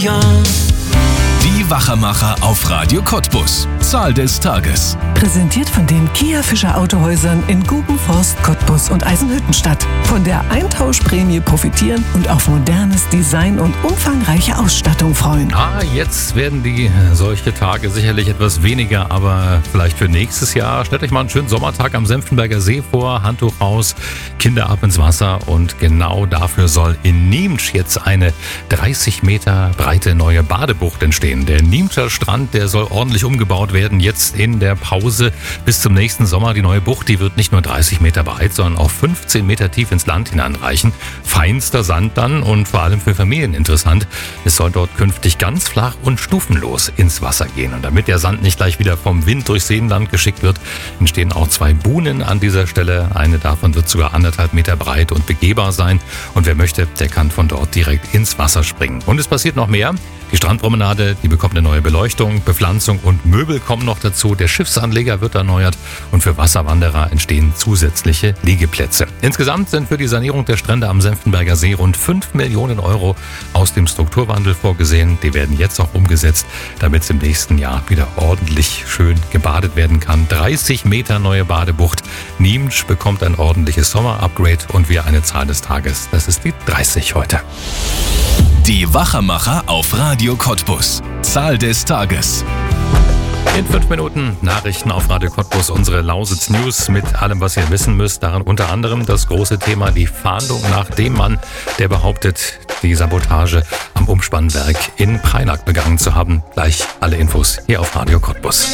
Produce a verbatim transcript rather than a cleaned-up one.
Die Wachermacher auf Radio Cottbus. Zahl des Tages. Präsentiert von den Kia Fischer Autohäusern in Guggenforst, Cottbus und Eisenhüttenstadt. Von der Eintauschprämie profitieren und auf modernes Design und umfangreiche Ausstattung freuen. Ah, jetzt werden die solche Tage sicherlich etwas weniger, aber vielleicht für nächstes Jahr. Stellt euch mal einen schönen Sommertag am Senftenberger See vor, Handtuch raus, Kinder ab ins Wasser, und genau dafür soll in Niemtsch jetzt eine dreißig Meter breite neue Badebucht entstehen. Der Niemtscher Strand, der soll ordentlich umgebaut werden, jetzt in der Pause bis zum nächsten Sommer. Die neue Bucht, die wird nicht nur dreißig Meter breit, sondern auch fünfzehn Meter tief ins Land hineinreichen. Feinster Sand dann und vor allem für Familien interessant. Es soll dort künftig ganz flach und stufenlos ins Wasser gehen. Und damit der Sand nicht gleich wieder vom Wind durchs Seenland geschickt wird, entstehen auch zwei Buhnen an dieser Stelle. Eine davon wird sogar anderthalb Meter breit und begehbar sein. Und wer möchte, der kann von dort direkt ins Wasser springen. Und es passiert noch mehr. Die Strandpromenade, die bekommt eine neue Beleuchtung, Bepflanzung und Möbel kommen noch dazu. Der Schiffsanleger wird erneuert und für Wasserwanderer entstehen zusätzliche Liegeplätze. Insgesamt sind für die Sanierung der Strände am Senftenberger See rund fünf Millionen Euro aus dem Strukturwandel vorgesehen. Die werden jetzt auch umgesetzt, damit es im nächsten Jahr wieder ordentlich schön gebadet werden kann. dreißig Meter neue Badebucht. Niemtsch bekommt ein ordentliches Sommer-Upgrade und wir eine Zahl des Tages. Das ist die dreißig heute. Die Wachermacher auf Radio Cottbus. Zahl des Tages. In fünf Minuten Nachrichten auf Radio Cottbus, unsere Lausitz News mit allem, was ihr wissen müsst. Darin unter anderem das große Thema, die Fahndung nach dem Mann, der behauptet, die Sabotage am Umspannwerk in Preinach begangen zu haben. Gleich alle Infos hier auf Radio Cottbus.